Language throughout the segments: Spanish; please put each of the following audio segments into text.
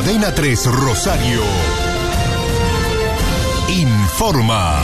Cadena 3 Rosario informa.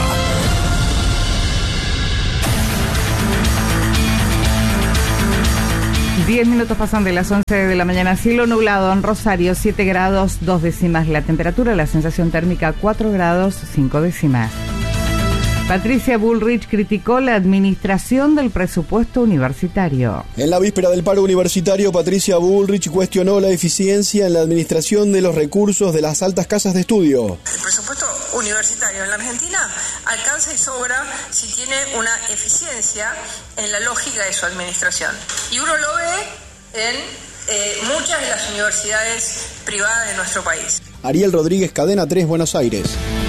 Diez minutos pasan de las 11 de la mañana. Cielo nublado en Rosario, 7 grados 2 décimas la temperatura, la sensación térmica 4 grados 5 décimas. Patricia Bullrich criticó la administración del presupuesto universitario. En la víspera del paro universitario, Patricia Bullrich cuestionó la eficiencia en la administración de los recursos de las altas casas de estudio. El presupuesto universitario en la Argentina alcanza y sobra si tiene una eficiencia en la lógica de su administración. Y uno lo ve en muchas de las universidades privadas de nuestro país. Ariel Rodríguez, Cadena 3, Buenos Aires.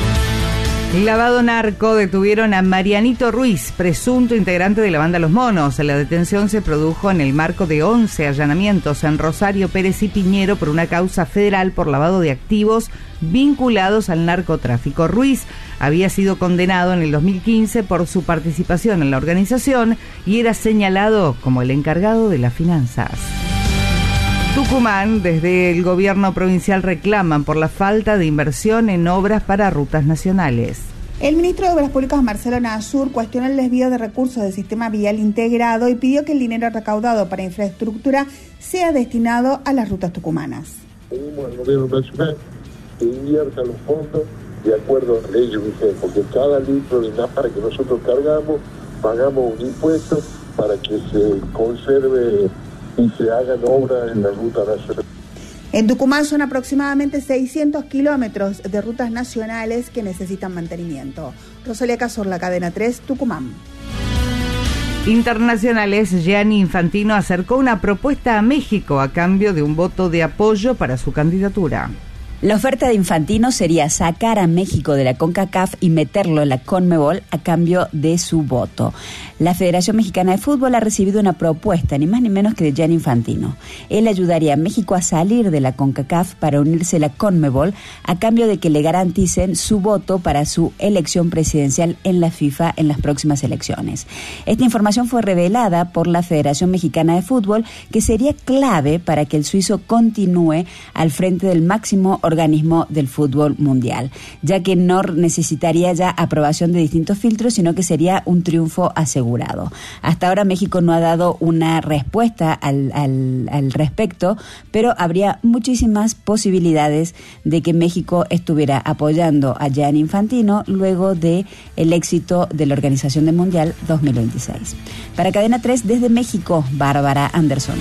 Lavado narco, detuvieron a Marianito Ruiz, presunto integrante de la banda Los Monos. La detención se produjo en el marco de 11 allanamientos en Rosario, Pérez y Piñero por una causa federal por lavado de activos vinculados al narcotráfico. Ruiz había sido condenado en el 2015 por su participación en la organización y era señalado como el encargado de las finanzas. Tucumán, desde el gobierno provincial reclaman por la falta de inversión en obras para rutas nacionales. El ministro de Obras Públicas, Marcelo Nasur, cuestionó el desvío de recursos del sistema vial integrado y pidió que el dinero recaudado para infraestructura sea destinado a las rutas tucumanas. Pedimos al gobierno nacional que invierta los fondos de acuerdo a leyes vigentes, porque cada litro de nafta que nosotros cargamos, pagamos un impuesto para que se conserve y se hagan obras en la ruta nacional. En Tucumán son aproximadamente 600 kilómetros de rutas nacionales que necesitan mantenimiento. Rosalía Cazorla, Cadena 3, Tucumán. Internacionales, Gianni Infantino acercó una propuesta a México a cambio de un voto de apoyo para su candidatura. La oferta de Infantino sería sacar a México de la CONCACAF y meterlo en la CONMEBOL a cambio de su voto. La Federación Mexicana de Fútbol ha recibido una propuesta, ni más ni menos que de Gianni Infantino. Él ayudaría a México a salir de la CONCACAF para unirse a la CONMEBOL a cambio de que le garanticen su voto para su elección presidencial en la FIFA en las próximas elecciones. Esta información fue revelada por la Federación Mexicana de Fútbol, que sería clave para que el suizo continúe al frente del máximo organismo del fútbol mundial, ya que no necesitaría ya aprobación de distintos filtros, sino que sería un triunfo asegurado. Hasta ahora México no ha dado una respuesta al respecto, pero habría muchísimas posibilidades de que México estuviera apoyando a Gianni Infantino luego de el éxito de la Organización del Mundial 2026. Para Cadena 3, desde México, Bárbara Anderson.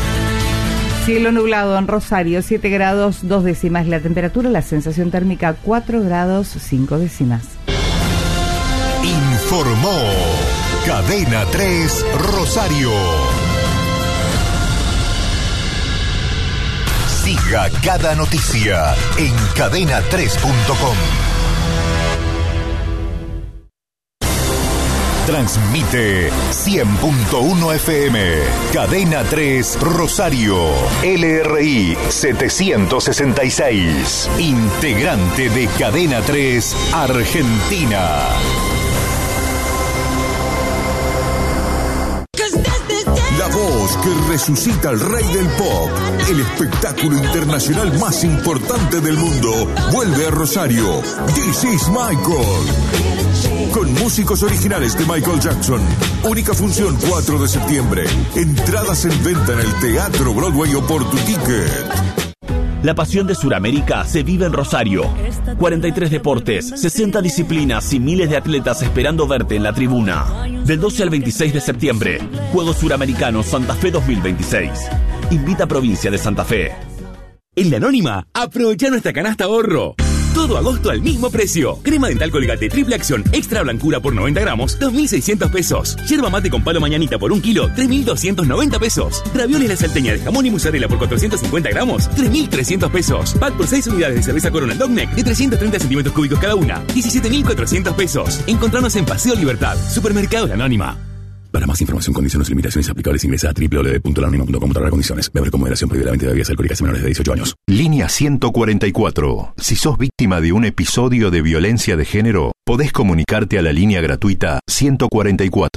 Cielo nublado en Rosario, 7 grados 2 décimas la temperatura, la sensación térmica 4 grados 5 décimas. Informó Cadena 3 Rosario. Siga cada noticia en cadena3.com. Transmite 100.1 FM, Cadena 3 Rosario, LRI 766, integrante de Cadena 3 Argentina. La voz que resucita al rey del pop, el espectáculo internacional más importante del mundo, vuelve a Rosario. This is Michael. Con músicos originales de Michael Jackson. Única función 4 de septiembre. Entradas en venta en el Teatro Broadway o por tu ticket. La pasión de Sudamérica se vive en Rosario. 43 deportes, 60 disciplinas y miles de atletas esperando verte en la tribuna. Del 12 al 26 de septiembre, Juegos Suramericanos Santa Fe 2026. Invita a Provincia de Santa Fe. En La Anónima, aprovecha nuestra canasta ahorro. Todo agosto al mismo precio. Crema dental Colgate triple acción extra blancura por 90 gramos, 2.600 pesos. Yerba mate con palo mañanita por 1 kilo, 3.290 pesos. Ravioles la salteña de jamón y mozzarella por 450 gramos, 3.300 pesos. Pack por 6 unidades de cerveza Corona Dogneck de 330 centímetros cúbicos cada una, 17.400 pesos. Encontrarnos en Paseo Libertad, Supermercado La Anónima. Para más información, condiciones y limitaciones aplicables, ingresa a www.laanonima.com/condiciones. Beber con moderación, prohibida la venta de bebidas alcohólicas a menores de 18 años. Línea 144. Si sos víctima de un episodio de violencia de género, podés comunicarte a la línea gratuita 144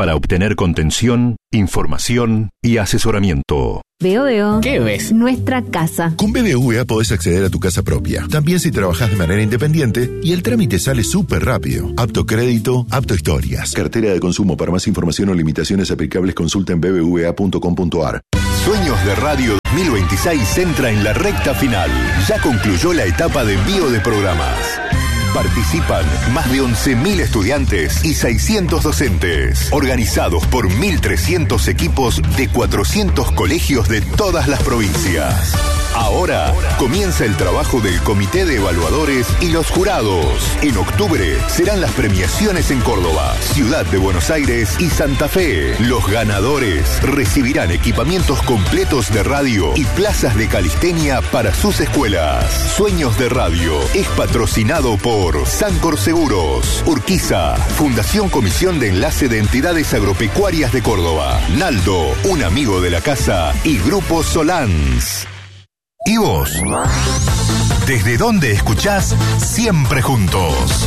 para obtener contención, información y asesoramiento. Veo. ¿Qué ves? Nuestra casa. Con BBVA podés acceder a tu casa propia. También si trabajás de manera independiente y el trámite sale súper rápido. Apto crédito, apto historias. Cartera de consumo. Para más información o limitaciones aplicables consulta en bbva.com.ar. Sueños de Radio 2026 entra en la recta final. Ya concluyó la etapa de envío de programas. Participan más de 11.000 estudiantes y 600 docentes, organizados por 1.300 equipos de 400 colegios de todas las provincias. Ahora comienza el trabajo del Comité de Evaluadores y los jurados. En octubre serán las premiaciones en Córdoba, Ciudad de Buenos Aires y Santa Fe. Los ganadores recibirán equipamientos completos de radio y plazas de calistenia para sus escuelas. Sueños de Radio es patrocinado por Sancor Seguros, Urquiza, Fundación Comisión de Enlace de Entidades Agropecuarias de Córdoba, Naldo, un amigo de la casa y Grupo Solans. ¿Y vos? ¿Desde dónde escuchás Siempre Juntos?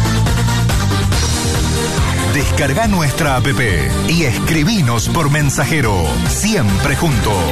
Descarga nuestra app y escribinos por mensajero. Siempre Juntos.